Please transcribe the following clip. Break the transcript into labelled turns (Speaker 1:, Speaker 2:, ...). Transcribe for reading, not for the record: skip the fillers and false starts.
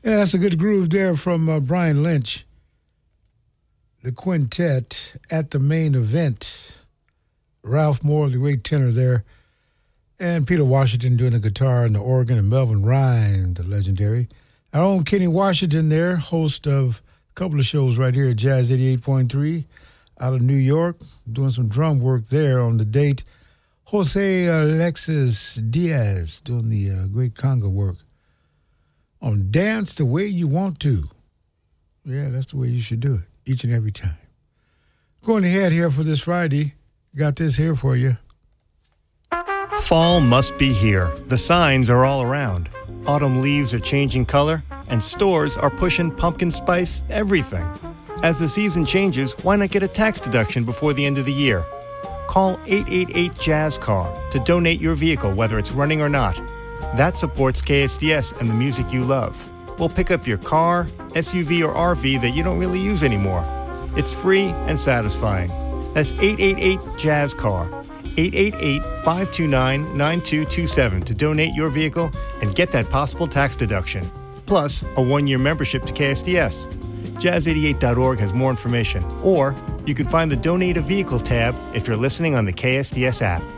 Speaker 1: Yeah, that's a good groove there from Brian Lynch. The quintet at the main event. Ralph Moore, the great tenor there. And Peter Washington doing the guitar and the organ, and Melvin Ryan, the legendary. Our own Kenny Washington there, host of a couple of shows right here at Jazz 88.3 out of New York, doing some drum work there on the date. Jose Alexis Diaz doing the great conga work on Dance the Way You Want To. Yeah, that's the way you should do it, each and every time. Going ahead here for this Friday, got this here for you.
Speaker 2: Fall must be here. The signs are all around. Autumn leaves are changing color, and stores are pushing pumpkin spice everything. As the season changes, why not get a tax deduction before the end of the year? Call 888-JAZZ-CAR to donate your vehicle, whether it's running or not. That supports KSDS and the music you love. We'll pick up your car, SUV, or RV that you don't really use anymore. It's free and satisfying. That's 888-JAZZ-CAR. 888-529-9227 to donate your vehicle and get that possible tax deduction. Plus, a 1-year membership to KSDS. Jazz88.org has more information. Or you can find the Donate a Vehicle tab if you're listening on the KSDS app.